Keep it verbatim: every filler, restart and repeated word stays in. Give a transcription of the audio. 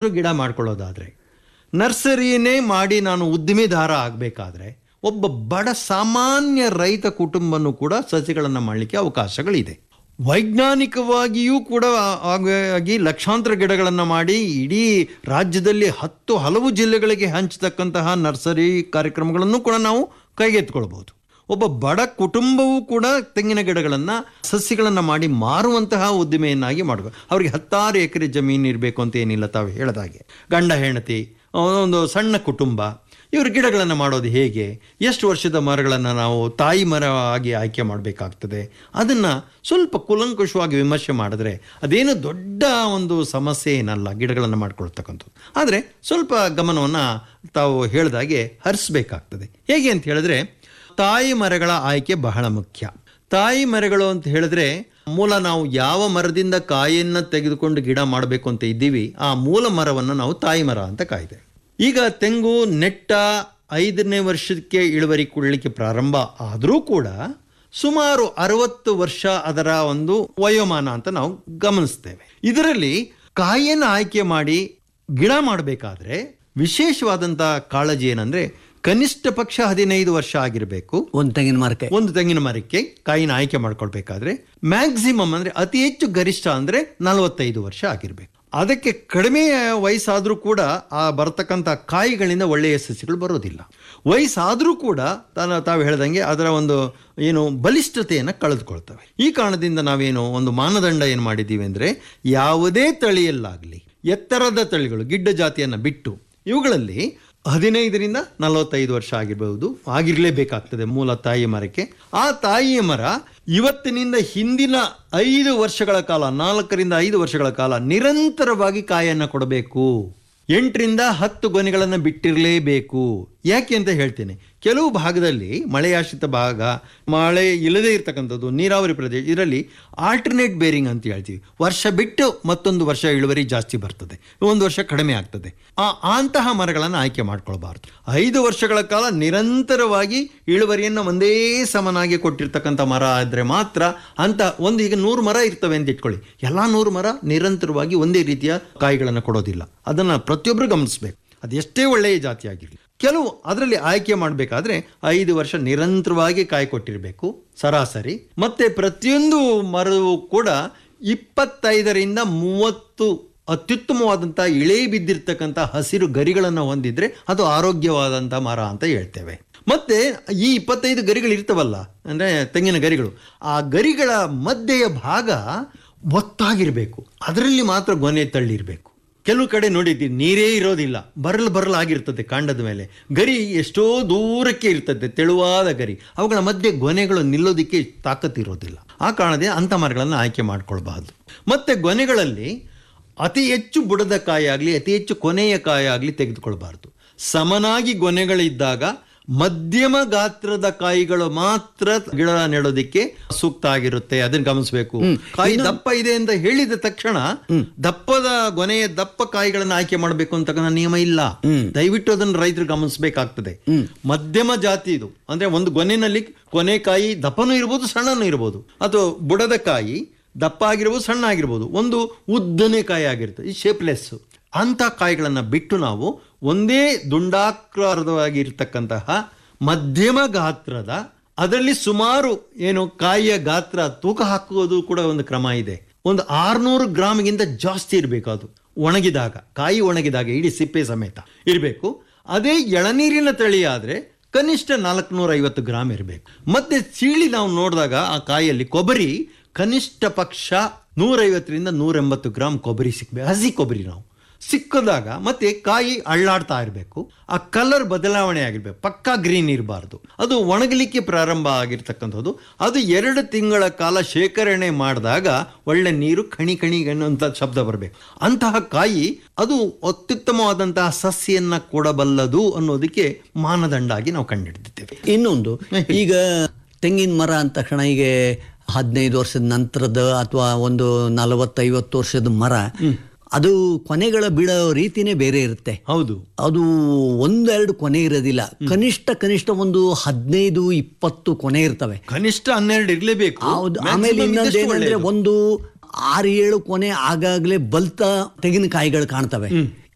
ಗಿಡ ಮಾಡ್ಕೊಳ್ಳೋದಾದರೆ, ನರ್ಸರಿನೇ ಮಾಡಿ ನಾನು ಉದ್ದಿಮೆದಾರ ಆಗಬೇಕಾದ್ರೆ ಒಬ್ಬ ಬಡ ಸಾಮಾನ್ಯ ರೈತ ಕುಟುಂಬನೂ ಕೂಡ ಸಸಿಗಳನ್ನು ಮಾಡಲಿಕ್ಕೆ ಅವಕಾಶಗಳಿದೆ. ವೈಜ್ಞಾನಿಕವಾಗಿಯೂ ಕೂಡ ಹಾಗಾಗಿ ಲಕ್ಷಾಂತರ ಗಿಡಗಳನ್ನು ಮಾಡಿ ಇಡೀ ರಾಜ್ಯದಲ್ಲಿ ಹತ್ತು ಹಲವು ಜಿಲ್ಲೆಗಳಿಗೆ ಹಂಚತಕ್ಕಂತಹ ನರ್ಸರಿ ಕಾರ್ಯಕ್ರಮಗಳನ್ನು ಕೂಡ ನಾವು ಕೈಗೆತ್ತಿಕೊಳ್ಬಹುದು. ಒಬ್ಬ ಬಡ ಕುಟುಂಬವೂ ಕೂಡ ತೆಂಗಿನ ಗಿಡಗಳನ್ನು ಸಸ್ಯಗಳನ್ನು ಮಾಡಿ ಮಾರುವಂತಹ ಉದ್ದಿಮೆಯನ್ನಾಗಿ ಮಾಡಬೇಕು. ಅವರಿಗೆ ಹತ್ತಾರು ಎಕರೆ ಜಮೀನು ಇರಬೇಕು ಅಂತ ಏನಿಲ್ಲ. ತಾವು ಹೇಳಿದಾಗೆ ಗಂಡ ಹೆಂಡತಿ, ಒಂದು ಸಣ್ಣ ಕುಟುಂಬ, ಇವರು ಗಿಡಗಳನ್ನು ಮಾಡೋದು ಹೇಗೆ, ಎಷ್ಟು ವರ್ಷದ ಮರಗಳನ್ನು ನಾವು ತಾಯಿ ಮರ ಆಗಿ ಆಯ್ಕೆ ಮಾಡಬೇಕಾಗ್ತದೆ, ಅದನ್ನು ಸ್ವಲ್ಪ ಕೂಲಂಕುಷವಾಗಿ ವಿಮರ್ಶೆ ಮಾಡಿದ್ರೆ ಅದೇನು ದೊಡ್ಡ ಒಂದು ಸಮಸ್ಯೆ ಏನಲ್ಲ ಗಿಡಗಳನ್ನು ಮಾಡ್ಕೊಳ್ತಕ್ಕಂಥದ್ದು. ಆದರೆ ಸ್ವಲ್ಪ ಗಮನವನ್ನು ತಾವು ಹೇಳಿದಾಗೆ ಹರಿಸ್ಬೇಕಾಗ್ತದೆ. ಹೇಗೆ ಅಂತ ಹೇಳಿದ್ರೆ, ತಾಯಿ ಮರಗಳ ಆಯ್ಕೆ ಬಹಳ ಮುಖ್ಯ. ತಾಯಿ ಮರಗಳು ಅಂತ ಹೇಳಿದ್ರೆ ಮೂಲ ನಾವು ಯಾವ ಮರದಿಂದ ಕಾಯಿಯನ್ನು ತೆಗೆದುಕೊಂಡು ಗಿಡ ಮಾಡಬೇಕು ಅಂತ ಇದ್ದೀವಿ ಆ ಮೂಲ ಮರವನ್ನು ನಾವು ತಾಯಿ ಮರ ಅಂತ ಕಾಯ್ದೆ. ಈಗ ತೆಂಗು ನೆಟ್ಟ ಐದನೇ ವರ್ಷಕ್ಕೆ ಇಳುವರಿ ಕೊಡಲಿಕ್ಕೆ ಪ್ರಾರಂಭ ಆದರೂ ಕೂಡ ಸುಮಾರು ಅರವತ್ತು ವರ್ಷ ಅದರ ಒಂದು ವಯೋಮಾನ ಅಂತ ನಾವು ಗಮನಿಸ್ತೇವೆ. ಇದರಲ್ಲಿ ಕಾಯಿಯನ್ನು ಆಯ್ಕೆ ಮಾಡಿ ಗಿಡ ಮಾಡಬೇಕಾದ್ರೆ ವಿಶೇಷವಾದಂಥ ಕಾಳಜಿ ಏನಂದ್ರೆ, ಕನಿಷ್ಠ ಪಕ್ಷ ಹದಿನೈದು ವರ್ಷ ಆಗಿರಬೇಕು ಒಂದು ತೆಂಗಿನ ಮರಕ್ಕೆ ಒಂದು ತೆಂಗಿನ ಮರಕ್ಕೆ ಕಾಯಿನ ಆಯ್ಕೆ ಮಾಡ್ಕೊಳ್ಬೇಕಾದ್ರೆ. ಮ್ಯಾಕ್ಸಿಮಮ್ ಅಂದ್ರೆ ಅತಿ ಹೆಚ್ಚು ಗರಿಷ್ಠ ಅಂದ್ರೆ ನಲವತ್ತೈದು ವರ್ಷ ಆಗಿರ್ಬೇಕು. ಅದಕ್ಕೆ ಕಡಿಮೆ ವಯಸ್ಸಾದರೂ ಕೂಡ ಆ ಬರ್ತಕ್ಕಂಥ ಕಾಯಿಗಳಿಂದ ಒಳ್ಳೆಯ ಸಸ್ಯಗಳು ಬರೋದಿಲ್ಲ. ವಯಸ್ಸಾದರೂ ಕೂಡ ತಾನು ತಾವು ಹೇಳ್ದಂಗೆ ಅದರ ಒಂದು ಏನು ಬಲಿಷ್ಠತೆಯನ್ನು ಕಳೆದುಕೊಳ್ತವೆ. ಈ ಕಾರಣದಿಂದ ನಾವೇನು ಒಂದು ಮಾನದಂಡ ಏನು ಮಾಡಿದ್ದೀವಿ ಅಂದರೆ, ಯಾವುದೇ ತಳಿಯಲ್ಲಾಗಲಿ ಎತ್ತರದ ತಳಿಗಳು ಗಿಡ್ಡ ಜಾತಿಯನ್ನು ಬಿಟ್ಟು ಇವುಗಳಲ್ಲಿ ಹದಿನೈದರಿಂದ ನಲವತ್ತೈದು ವರ್ಷ ಆಗಿರಬಹುದು ಆಗಿರಲೇಬೇಕಾಗ್ತದೆ ಮೂಲ ತಾಯಿ ಮರಕ್ಕೆ. ಆ ತಾಯಿಯ ಮರ ಇವತ್ತಿನಿಂದ ಹಿಂದಿನ ಐದು ವರ್ಷಗಳ ಕಾಲ ನಾಲ್ಕರಿಂದ ಐದು ವರ್ಷಗಳ ಕಾಲ ನಿರಂತರವಾಗಿ ಕಾಯನ್ನು ಕೊಡಬೇಕು. ಎಂಟರಿಂದ ಹತ್ತು ಗೊನೆಗಳನ್ನು ಬಿಟ್ಟಿರಲೇಬೇಕು. ಯಾಕೆ ಅಂತ ಹೇಳ್ತೇನೆ. ಕೆಲವು ಭಾಗದಲ್ಲಿ ಮಳೆಯಾಶ್ರಿತ ಭಾಗ, ಮಳೆ ಇಲ್ಲದೇ ಇರತಕ್ಕಂಥದ್ದು, ನೀರಾವರಿ ಪ್ರದೇಶ, ಇದರಲ್ಲಿ ಆಲ್ಟರ್ನೇಟ್ ಬೇರಿಂಗ್ ಅಂತ ಹೇಳ್ತೀವಿ. ವರ್ಷ ಬಿಟ್ಟು ಮತ್ತೊಂದು ವರ್ಷ ಇಳುವರಿ ಜಾಸ್ತಿ ಬರ್ತದೆ, ಒಂದು ವರ್ಷ ಕಡಿಮೆ ಆಗ್ತದೆ. ಆ ಅಂತಹ ಮರಗಳನ್ನು ಆಯ್ಕೆ ಮಾಡ್ಕೊಳ್ಬಾರ್ದು. ಐದು ವರ್ಷಗಳ ಕಾಲ ನಿರಂತರವಾಗಿ ಇಳುವರಿಯನ್ನು ಒಂದೇ ಸಮನಾಗಿ ಕೊಟ್ಟಿರ್ತಕ್ಕಂಥ ಮರ ಆದರೆ ಮಾತ್ರ ಅಂತ ಒಂದು. ಈಗ ನೂರು ಮರ ಇರ್ತವೆ ಅಂತ ಇಟ್ಕೊಳ್ಳಿ, ಎಲ್ಲ ನೂರು ಮರ ನಿರಂತರವಾಗಿ ಒಂದೇ ರೀತಿಯ ಕಾಯಿಗಳನ್ನು ಕೊಡೋದಿಲ್ಲ. ಅದನ್ನು ಪ್ರತಿಯೊಬ್ಬರು ಗಮನಿಸಬೇಕು. ಅದು ಎಷ್ಟೇ ಒಳ್ಳೆಯ ಜಾತಿ ಆಗಿರಲಿ. ಕೆಲವು ಅದರಲ್ಲಿ ಆಯ್ಕೆ ಮಾಡಬೇಕಾದ್ರೆ ಐದು ವರ್ಷ ನಿರಂತರವಾಗಿ ಕಾಯಿ ಕೊಟ್ಟಿರಬೇಕು ಸರಾಸರಿ. ಮತ್ತೆ ಪ್ರತಿಯೊಂದು ಮರವು ಕೂಡ ಇಪ್ಪತ್ತೈದರಿಂದ ಮೂವತ್ತು ಅತ್ಯುತ್ತಮವಾದಂಥ ಇಳೆ ಬಿದ್ದಿರ್ತಕ್ಕಂಥ ಹಸಿರು ಗರಿಗಳನ್ನು ಹೊಂದಿದ್ರೆ ಅದು ಆರೋಗ್ಯವಾದಂಥ ಮರ ಅಂತ ಹೇಳ್ತೇವೆ. ಮತ್ತೆ ಈ ಇಪ್ಪತ್ತೈದು ಗರಿಗಳು ಇರ್ತವಲ್ಲ, ಅಂದರೆ ತೆಂಗಿನ ಗರಿಗಳು, ಆ ಗರಿಗಳ ಮಧ್ಯೆಯ ಭಾಗ ಒತ್ತಾಗಿರಬೇಕು. ಅದರಲ್ಲಿ ಮಾತ್ರ ಗೊನೆ ತಳ್ಳಿರಬೇಕು. ಕೆಲವು ಕಡೆ ನೋಡಿದ್ದೀವಿ ನೀರೇ ಇರೋದಿಲ್ಲ, ಬರಲು ಬರಲಾಗಿರ್ತದೆ ಕಾಂಡದ ಮೇಲೆ. ಗರಿ ಎಷ್ಟೋ ದೂರಕ್ಕೆ ಇರ್ತದೆ, ತೆಳುವಾದ ಗರಿ. ಅವುಗಳ ಮಧ್ಯೆ ಗೊನೆಗಳು ನಿಲ್ಲೋದಕ್ಕೆ ತಾಕತ್ತಿರೋದಿಲ್ಲ. ಆ ಕಾರಣದಿಂದ ಅಂಥ ಮರಗಳನ್ನು ಆಯ್ಕೆ ಮಾಡ್ಕೊಳ್ಬಾರ್ದು. ಮತ್ತು ಗೊನೆಗಳಲ್ಲಿ ಅತಿ ಹೆಚ್ಚು ಬುಡದ ಕಾಯಿ ಆಗಲಿ ಅತಿ ಹೆಚ್ಚು ಕೊನೆಯ ಕಾಯಿ ಆಗಲಿ ತೆಗೆದುಕೊಳ್ಬಾರ್ದು. ಸಮನಾಗಿ ಗೊನೆಗಳಿದ್ದಾಗ ಮಧ್ಯಮ ಗಾತ್ರದ ಕಾಯಿಗಳು ಮಾತ್ರ ಗಿಡ ನೆಡೋದಿಕ್ಕೆ ಸೂಕ್ತ ಆಗಿರುತ್ತೆ. ಅದನ್ನ ಗಮನಿಸಬೇಕು. ಕಾಯಿ ದಪ್ಪ ಇದೆ ಅಂತ ಹೇಳಿದ ತಕ್ಷಣ ದಪ್ಪದ ಗೊನೆಯ ದಪ್ಪ ಕಾಯಿಗಳನ್ನು ಆಯ್ಕೆ ಮಾಡಬೇಕು ಅಂತಕ್ಕಂಥ ನಿಯಮ ಇಲ್ಲ. ದಯವಿಟ್ಟು ಅದನ್ನು ರೈತರು ಗಮನಿಸಬೇಕಾಗ್ತದೆ. ಮಧ್ಯಮ ಜಾತಿ ಇದು ಅಂದ್ರೆ ಒಂದು ಗೊನೆಯಲ್ಲಿ ಕೊನೆ ಕಾಯಿ ದಪ್ಪನೂ ಇರ್ಬೋದು ಸಣ್ಣನೂ ಇರ್ಬೋದು, ಅಥವಾ ಬುಡದ ಕಾಯಿ ದಪ್ಪ ಆಗಿರ್ಬೋದು ಸಣ್ಣ ಆಗಿರ್ಬೋದು, ಒಂದು ಉದ್ದನೆ ಕಾಯಿ ಆಗಿರ್ತದೆ, ಈ ಶೇಪ್ಲೆಸ್. ಅಂಥ ಕಾಯಿಗಳನ್ನು ಬಿಟ್ಟು ನಾವು ಒಂದೇ ದುಂಡಾಕಾರವಾಗಿರ್ತಕ್ಕಂತಹ ಮಧ್ಯಮ ಗಾತ್ರದ, ಅದರಲ್ಲಿ ಸುಮಾರು ಏನು ಕಾಯಿಯ ಗಾತ್ರ ತೂಕ ಹಾಕುವುದು ಕೂಡ ಒಂದು ಕ್ರಮ ಇದೆ. ಒಂದು ಆರ್ನೂರು ಗ್ರಾಮ್ಗಿಂತ ಜಾಸ್ತಿ ಇರಬೇಕು. ಅದು ಒಣಗಿದಾಗ, ಕಾಯಿ ಒಣಗಿದಾಗ ಇಡೀ ಸಿಪ್ಪೆ ಸಮೇತ ಇರಬೇಕು. ಅದೇ ಎಳನೀರಿನ ತಳಿ ಆದರೆ ಕನಿಷ್ಠ ನಾಲ್ಕುನೂರ ಐವತ್ತು ಗ್ರಾಮ್ ಇರಬೇಕು. ಮತ್ತೆ ಸೀಳಿ ನಾವು ನೋಡಿದಾಗ ಆ ಕಾಯಿಯಲ್ಲಿ ಕೊಬ್ಬರಿ ಕನಿಷ್ಠ ಪಕ್ಷ ನೂರೈವತ್ತರಿಂದ ನೂರ ಎಂಬತ್ತು ಗ್ರಾಮ್ ಕೊಬ್ಬರಿ ಸಿಕ್ಬೇಕು. ಹಸಿ ಕೊಬ್ಬರಿ ನಾವು ಸಿಕ್ಕದಾಗ ಮತ್ತೆ ಕಾಯಿ ಅಳ್ಳಾಡ್ತಾ ಇರಬೇಕು. ಆ ಕಲರ್ ಬದಲಾವಣೆ ಆಗಿರ್ಬೇಕು, ಪಕ್ಕಾ ಗ್ರೀನ್ ಇರಬಾರ್ದು. ಅದು ಒಣಗಲಿಕ್ಕೆ ಪ್ರಾರಂಭ ಆಗಿರ್ತಕ್ಕಂಥದ್ದು. ಅದು ಎರಡು ತಿಂಗಳ ಕಾಲ ಶೇಖರಣೆ ಮಾಡಿದಾಗ ಒಳ್ಳೆ ನೀರು ಕಣಿ ಕಣಿ ಅನ್ನುವಂಥ ಶಬ್ದ ಬರಬೇಕು. ಅಂತಹ ಕಾಯಿ ಅದು ಅತ್ಯುತ್ತಮವಾದಂತಹ ಸಸ್ಯನ್ನ ಕೊಡಬಲ್ಲದು ಅನ್ನೋದಕ್ಕೆ ಮಾನದಂಡ ಆಗಿ ನಾವು ಕಂಡುಹಿಡಿದಿದ್ದೇವೆ. ಇನ್ನೊಂದು, ಈಗ ತೆಂಗಿನ ಮರ ಅಂದ ತಕ್ಷಣ ಈಗ ಹದಿನೈದು ವರ್ಷದ ನಂತರದ ಅಥವಾ ಒಂದು ನಲವತ್ತೈವತ್ತು ವರ್ಷದ ಮರ, ಅದು ಕೊನೆಗಳ ಬೀಳೋ ರೀತಿನೇ ಬೇರೆ ಇರುತ್ತೆ. ಹೌದು, ಅದು ಒಂದೆರಡು ಕೊನೆ ಇರೋದಿಲ್ಲ. ಕನಿಷ್ಠ ಕನಿಷ್ಠ ಒಂದು ಹದಿನೈದು ಇಪ್ಪತ್ತು ಕೊನೆ ಇರ್ತವೆ. ಕನಿಷ್ಠ ಹನ್ನೆರಡು ಇರ್ಲೇಬೇಕು. ಹೌದು. ಆಮೇಲೆ ಇನ್ನೊಂದು ಏನಂದ್ರೆ ಒಂದು ಆರು ಏಳು ಕೊನೆ ಆಗಾಗ್ಲೇ ಬಲ್ತ ತೆಂಗಿನಕಾಯಿಗಳು ಕಾಣ್ತವೆ.